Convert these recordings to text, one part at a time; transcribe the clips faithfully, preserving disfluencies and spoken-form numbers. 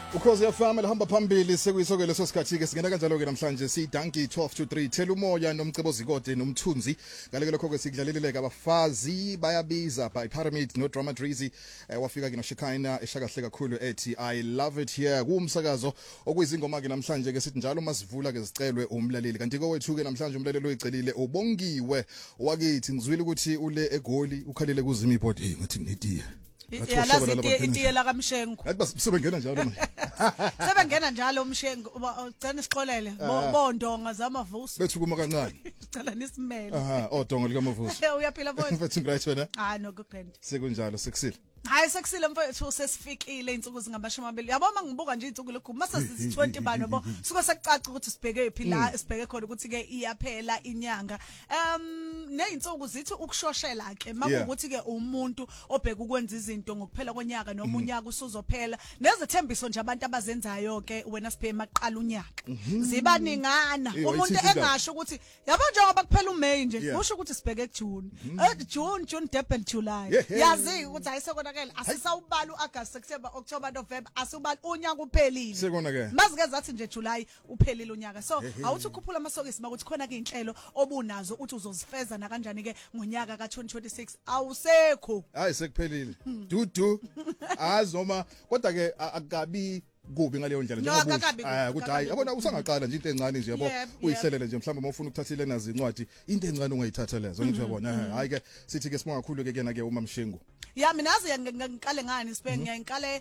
Ukhozi F M lihamba phambili sekuyisoko leso sikhathi ke singena kanjalo ke namhlanje si Danki twelve to three thela umoya nomcebo zikode nomthunzi ngaleke lokho ke sikudlaleleleka abafazi bayabiza by Pyramid no Drama Drizzy eh, wafika ke no Shekina eshakahle kakhulu ethi I love it here kumsakazo okuyizingoma ke namhlanje ke sithi njalo masivula ke sicelwe umlaleli kanti kowethu ke namhlanje umlaleli oyicelile ubongiwe wakithi ngizwile ukuthi ule eGoli ukhalile kuzima iBoard hey ngathi netiye yalazi itiye la kaMshengo athi basebengena njalo manje sebengena njalo uMshengo ugcina sixolele bondonga zamavusi bethu kuma kancane cela nisimele aha odonga lika mavusi uyaphila mfowethu mfethu right wena ah no kuphenda sekunjalo sekusile hayi sekusile mfowethu sesifikile insuku zingamashumi amabili yabo mangibuka nje insuku lokhu mase sithi twenty bani yabo suka sekucaca ukuthi sibheke phi la sibheke khona ukuthi ke iyaphela inyanga um neinsuku zithi ukushoshela ke makuthi ke umuntu obheka ukwenza izinto ngokuphela konyaka noma unyaka usuzophela nezethembiso nje abantu abazenzayo ke wena siphe maqala unyaka zibaningana umuntu engasho ukuthi yabo njengoba kuphela uMay nje kusho ukuthi sibheke kuJune June June April July yazi ukuthi ayiseko asisawubala uAugust September October November asubala unyaka uphelile sekonakele mazike zathi nje July uphelile unyaka so awuthi ukhuphula amasokisi bakuthi khona ke inhlelo obunazo uthi uzozifeza na kanjani ke ngonyaka ka twenty twenty-six awusekho hayi sekuphelile dudu azoma kodwa ke akabi kubi ngaleyo ndlela njengoba ukuthi hayi yabona usangaqala nje into encane nje yabo uyihlelele nje mhlawumbe uma ufuna ukuthathile nazi incwadi into encane ungayithatha lezo ngithi uyabona hayi ke sithi ke sibonga kakhulu ke kena ke uma Mshengo ya mina azi ngiqale ngani sibe ngiyiqale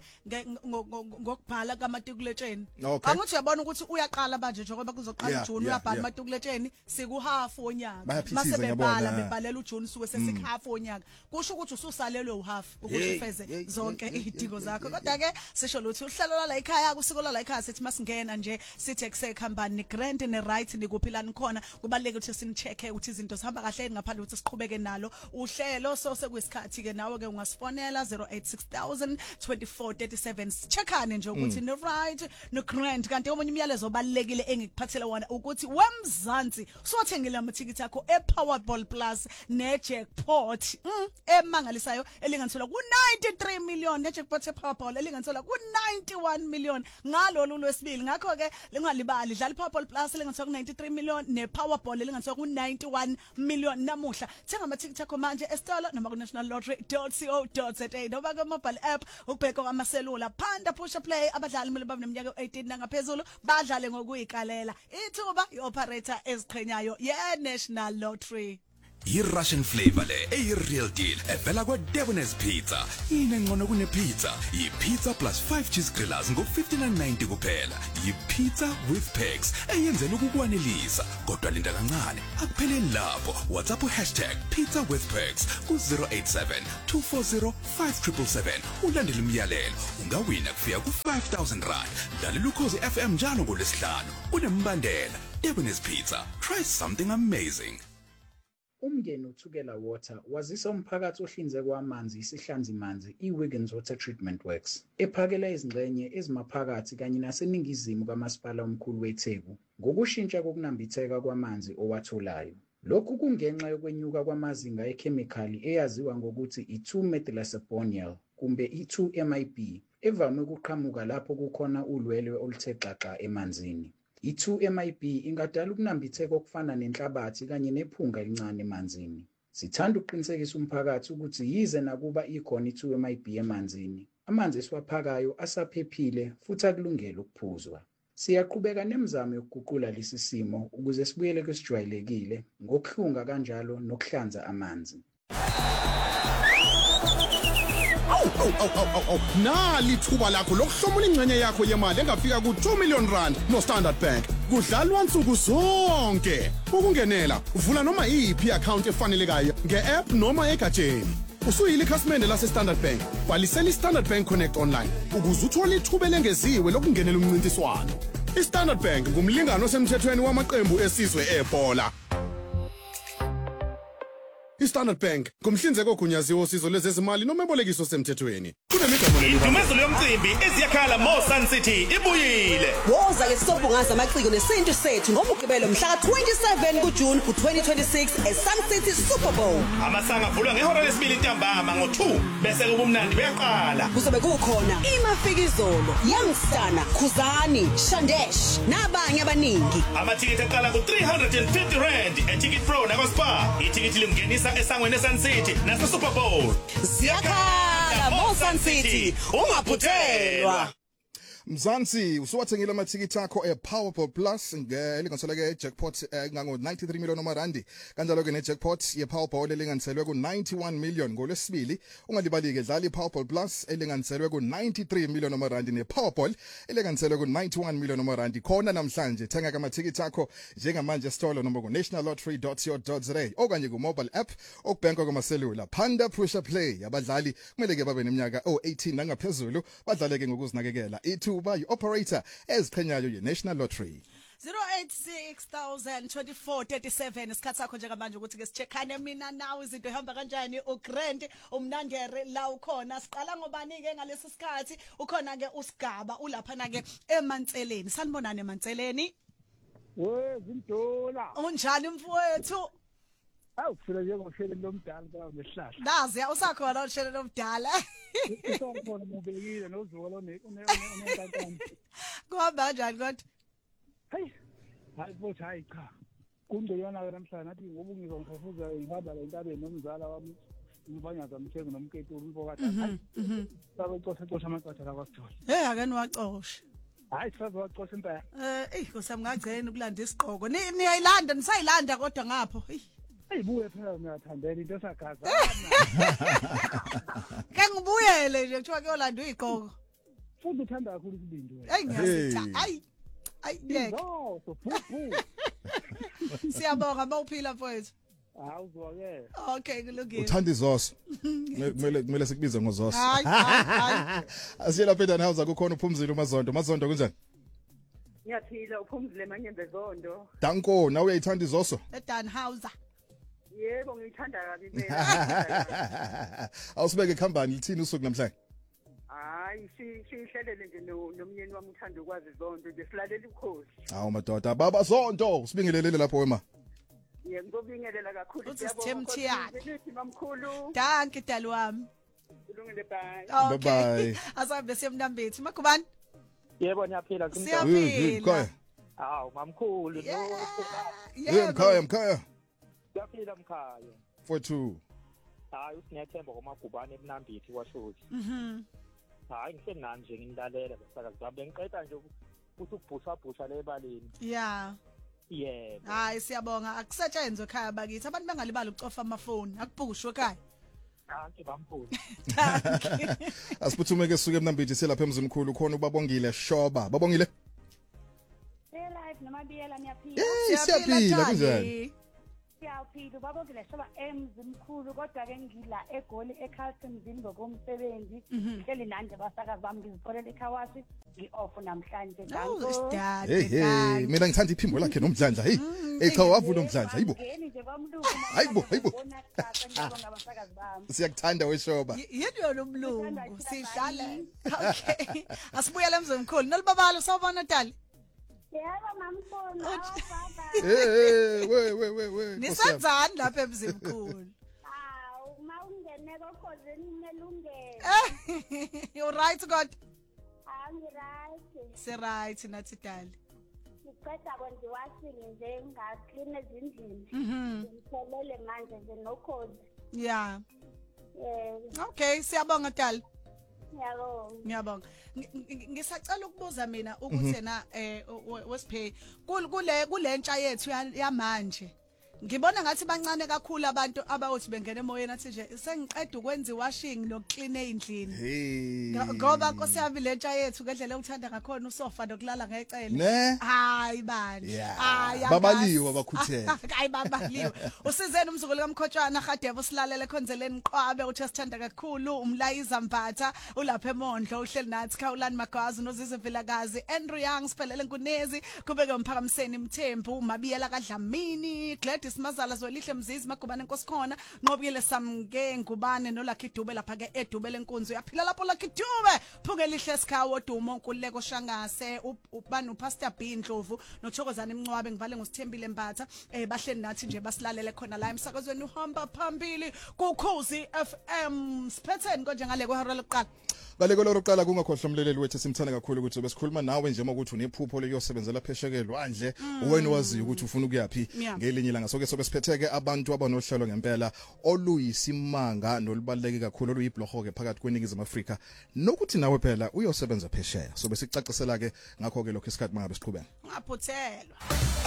ngokubhala kamatikuletsheni angithi uyabona ukuthi uyaqala manje njengoba kuzoqala uJune uyabhala amatikuletsheni siku half onyaka mase bebhala bebhalela uJune suke sesik half onyaka kusho ukuthi ususalelwe u half ukuthi ufeze zonke izidingo zakho kodwa ke sisho lutho uhlelo la ekhaya kusikola la ekhaya sithi masingena nje sithi ekusekhambani ni grant ne right nikuphilani khona kubaleke ukuthi sinichecke ukuthi izinto zihamba kahle ngaphandle ukuthi siqhubeke nalo uhlelo so sekuyisikhathi ke nawe ke ungasifonela zero eight six thousand twenty-four thirty-seven checkane nje ukuthi ni right no grant kanti omunye umyalezo obalekile engikuphathele wona ukuthi wemzansi sothengile amathikithi akho ePowerball Plus ne jackpot emangalisayo elinganiselwa ku ninety-three million ne jackpot ePowerball elinganiselwa ku ninety-one million ngalolu lwesibili ngakho ke lingalibali dlala iPowerball Plus lengathi ku ninety-three million nePowerball lengathi ku ninety-one million namuhla thenga amathikithi akho manje esitolo noma ku national lottery dot co dot za noma ku mobile app ubheka amaselula phanda push play abadlali kumele babe neminyaka eighteen nangaphezulu badlale ngokuyikalela ithuba ioperator eziqhenyayo ye National Lottery I-Russian flavor le eyi-real deal evela kwa-Debonairs Pizza inengcono kune-pizza yi-pizza plus five cheese grillers ngo-fifty-nine ninety kuphela yi-pizza with perks eyenzela ukukwanelisa kodwa linda kancane akupheleli lapho WhatsApp u-hashtag pizza with perks ku-zero eight seven two four zero five seven seven seven ulandele imiyalelo ungawina kufika ku-five thousand rand lalela Ukhozi F M njalo ngolwesihlanu kunembandela Debonairs Pizza try something amazing. Umngeni uthukela water wazisa umphakathi ohlinzekwa amanzi isihlanzi manzi iWiggins Water Treatment Works ephakela izingxenye ezimaphakathi kanye naseningizimu kamasipala omkhulu weTheku ngokushintsha kokunambitheka kwamanzi owatholayo. Lokhu kungenxa yokwenyuka kwamazinga ekhemikhali eyaziwa ngokuthi i-two methylacephonol kumbe i-two M I B evame ukuqhamuka lapho kukhona ulwelwe oluthe xaxa emanzini. I-two M I B ingadala ukunambitheka okufana nenhlabathi kanye nephunga elincane emanzini. Sithanda ukuqinisekisa umphakathi ukuthi yize nakuba ikhona i-two M I B emanzini, amanzi esiwaphakayo asaphephile futhi akulungele ukuphuzwa. Siyaqhubeka nemizamo yokuguqula lesi simo ukuze sibuyele kwesijwayelekile ngokuhlunga kanjalo nokuhlanza amanzi. Aw aw aw aw aw nali ithuba lakho lokuhlomula ingcenye yakho yemali engafika ku two million rand no Standard Bank kudlalwa nsuku zonke ukungenela uvula noma iyiphi account efanelekayo nge-app noma egatsheni usuyile ikhasimende lase Standard Bank bhalisela iStandard Bank Connect online ukuze uthole ithuba lengeziwe lokungenela umncintiswano. iStandard Bank ngumlingano osemthethweni wamaqembu esizwe ebhola. iStandard Bank kumhlinzeko ogunyaziwe osizo lwezezimali noma ebolekiso semthethweni kunemigamo Indumezo yomcimbi eziyakhala Mo Sun City ibuyile. Woza ke sobungaza amaciko nesintu sethu ngomgqibelo mhla ka twenty-seven kuJune ku twenty twenty-six eSun City Super Bowl. Amasanga avulwa ngehora lesibili ntambama ngo two bese kubumnandi buyaqala. Kuzobe kukhona iMafikizolo, Youngstana, Khuzani, Shandesh nabanye abaningi. Amathiketi aqala ku three hundred fifty rand eTicket Pro nako Spa. Itikiti limngenisa esangweni eSun City nase Super Bowl. Siyakhala Mo Sun City, ungaphuthelwa. Mzansi usuwathengile amathikithi akho ePowerball Plus ngelinganiselwe ke jackpot ngango ninety-three million amarandi kanjalo ke nejackpot yePowerball elinganiselwe ku ninety-one million ngolwesibili ungalibalike dlala iPowerball Plus elinganiselwe ku ninety-three million amarandi nePowerball elinganiselwe ku ninety-one million amarandi khona namhlanje thenga amathikithi akho njengamanje esitolo noma ku national lottery dot co dot za okanye ku mobile app okubhenka kwamaselula Panda Pusher Play abadlali kumele ke babe neminyaka o eighteen nangaphezulu badlale ke ngokuzinakekela ithu by operator eziqhenyayo ye-National Lottery. zero eight six thousand twenty-four thirty-seven isikhathi sakho njengamanje ukuthi ke sicheckane mina nawe izinto ehamba kanjani uGrand umnandere la ukhona siqala ngobani ke ngalesi sikhathi ukhona ke usigaba ulapha na ke eMantseleni sanibonana eMantseleni we zindula unjani mfowethu awufuna nje ngoshele lomdala kwa nesihlahla nazi usakhona ushele lomdala usakhona mubekile nozolo unenkantani kuhamba kanjani kodwa hey hayi futhi hayi cha kungcoyona ke namhlanje nathi ngoba ngizongifuza ngihamba la entabeni nomzala wami umfanyaza umthengo nomketulu umfowethu hayi sabe cosha cosha amacatha la kwaSithole hey ake niwacosha hayi sabe wacosha impela eh ey ngosamngagcena ukulanda isiqhoko ni niyayilanda nisayilanda kodwa ngapho ayibuye phela ngiyathandela into esagazana ke ngibuyele nje kuthiwa ke yolanda uyiqhoko futhi uthanda kakhulu isibindi wena hey ngiyasitha ay ay yeke no so phuphu siyabonga mawuphila mfowethu awuzwakela okay kulungile Uthanda izoso kumele kumele sikubize ngozoso hayi hayi asiyela phela nawe zakukhona uphumzile uMazondo Mazondo kunjani Ngiyaphila uphumzile manyembe zondo Danko nawe uyayithanda izoso eDanhauser Yebo ngiyithanda kabi phela Awusibeke khambani lithini usuku namhlanje Hayi sihlelele nje nomnyeni wami uthanda ukwazi zonke nje silalela ukhosi Hawu madoda baba Zondo usibingelelele lapho wema Yebo ngizobingelela kakhulu siyabonga ngithi mamkhulu Danke dali wami kulungile bye Bye bye asabe siyemnambethi makubani Yebo ngiyaphila siyaphila hawu mamkhulu no Yebo mkhaya mkhaya Siyaphila mkhaya four two hayi usinethemba komagubane ebunambithi kwashothi mhm hayi ngisenani nje nginilalela besakazi bami bengiqeda nje ukuthi ukubhusha bhusha le baleni yeah yebo hayi siyabonga akusetshenzwe ekhaya bakithi abantu bengalibali ukucofa amafoni akubhushwe ekhaya Danke bamkhulu Asiphuthume ke suke emnambithi selapha emzimkhulu khona ubabongile Shoba babongile Live nomabiyela niyaphila Eh siyaphila kunjani Siyaphila babongile Shoba emzimkhulu kodwa ke ngidla egoli eCarlton mzini ngokomsebenzi hleli nanje basakazi bami ngizipholela eKhawashi ngi-off namhlanje danko Hey hey mina ngithanda iphimbo lakhe nomdlandla hey hey cha wavuna umdlandla hayibo hayibo hayibo siyakuthanda weShoba yini yona umlungu sidlale okay asibuyele emzimkhulu nolibabalo sawubona Tali Yebo mamkhulu baba Eh we we we we nisenzani lapha emzimkhulu Hawu mawungene kokhozeni nelungelo You right God Angi right Se right nathi Tali Ngicela konje washini nje ngaclean ezindlini Mhm ngithelele manje nje nokhozi Yeah Eh Okay siyabonga Tali Yabo Ngiyabonga ngisacela ukubuza mina ukuthi na eh wesiphay kule kulentsha yethu yamanje ngibona ngathi bancane kakhulu abantu abawuthi bengena emoyeni athi nje sengiqeda ukwenza iwashing nokclean endlini ngoba Nkosi yami lentsha yethu ngendlela ukuthanda ngakhona usofa nokulala ngecele hayi bani hayi babaliwe abakhuthele hayi babaliwe usizeni umzukulu kaMkhotshwana Gadebo silalele khonzeleni Qwabe uthi sithanda kakhulu umlayiza Mbatha ulapha eMondlo uhleli nathi Khawulani Magazi noZizwe Vilakazi Andrew Young siphelele Nkunezi kubeke umphakamiseni Mthembu Mabiyela kaDlamini Glad Gladys Mazala Zolihle Mzizi Magubane Nkosikhona Nqobile Samke Ngubane no Lucky Dube lapha ke eDube lenkunzi uyaphila lapho Lucky Dube Phungelihle Sikhawo Dumo Nkululeko Shangase ubani uPastor B Ndlovu noThokozana Mncwabe ngivale ngosithembile Mbatha eh bahleli nathi nje basilalele khona la emsakazweni uhamba phambili kuKhosi F M Sphetheni konje ngale kwehora lokuqala Baleko lokuqala kungakhohlwa umleleli wethu simthanda kakhulu ukuthi besikhuluma nawe nje ukuthi unephupho lokuyosebenzela phesheke lwandle uwena wazi ukuthi ufuna ukuyapi ngelinye ilanga soke sobe siphetheke abantu abanohlelo ngempela oluyisimanga nolubaleke kakhulu oluyibhlorho ke phakathi kweningizimu Afrika nokuthi nawe phela uyosebenza phesheya sobe sicacisela ke ngakho ke lokho isikhathi mangabe siqhubeka ngaphuthelwa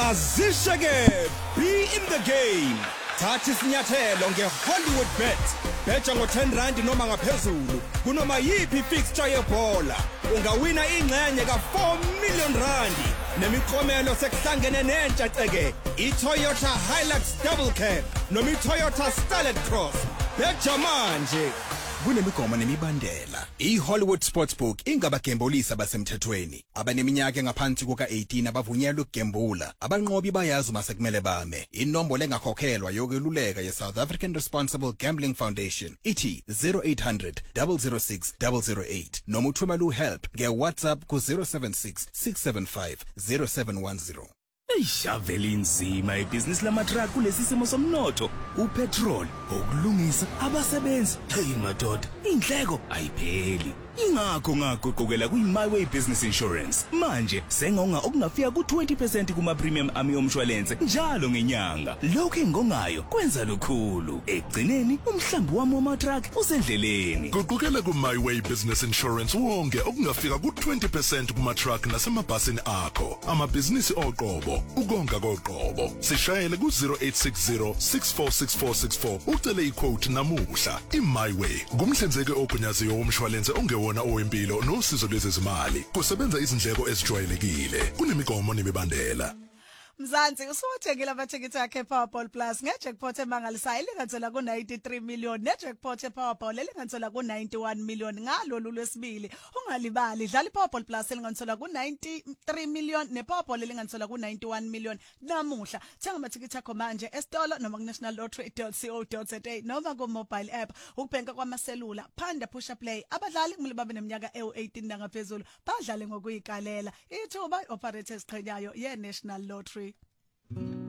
azisheke be in the game thatha isinyathelo ngeHollywood Bet betha ngo ten rand noma ngaphezulu kunoma yipi fixture yebhola ungawina ingxenye ka four million rand nemiklomelo sekuhlangene nentsha ceke iToyota Hilux double cab noma iToyota Starlet Cross betha manje kunemigomo nemibandela iHollywood Sportsbook ingabagembolisi abasemthethweni abaneminyaka engaphansi kuka eighteen abavunyelwe ukugembula abanqobi bayazi uma sekumele bame inombolo engakhokhelwa yokweluleka ye-South African Responsible Gambling Foundation ithi zero eight hundred, double oh six, double oh eight noma uthumela uhelp ngeWhatsApp ku zero seven six, six seven five, zero seven one zero. Eyishaveli inzima ibhizinisi lamatruck kulesi simo somnotho upetrol ukulungisa abasebenzi hey madoda indleko ayipheli ingakho ngaguqukela kwi-MyWay Business Insurance manje sengonga okungafika ku twenty percent kuma premium ami omshwalense njalo ngenyanga lokho engongayo kwenza lukhulu egcineni umhlambi wami wamatruck usendleleni guqukela ku-MyWay Business Insurance wonke okungafika ku twenty percent kuma truck nasemabhasini akho amabhizinisi oqobo ukonga koqobo sishayele ku zero eight six zero, six four six four six four ucele iquote namuhla iMyWay ngumhlinzeki ogunyaziwe womshwalense ongewona owempilo nosizo lwezezimali kusebenza izindleko ezijwayelekile kunemigomo nemibandela Mzansi usuwathengile amathikithi akhe Powerball Plus ngejackpot emangalisayo elingatsela ku ninety-three million nejackpot ePowerball elingatsela ku ninety-one million ngalolu lwesibili ungalibali dlala iPowerball Plus elingatsela ku ninety-three million nePowerball elingatsela ku ninety-one million namuhla thenga amathikithi akho manje esitolo noma ku national lottery dot co dot za noma ku mobile app ukubhenka kwamaselula phanda push play abadlali kumele babe neminyaka ewu eighteen nangaphezulu badlale ngokuyikalela ithuba operators qhenyayo ye National Lottery.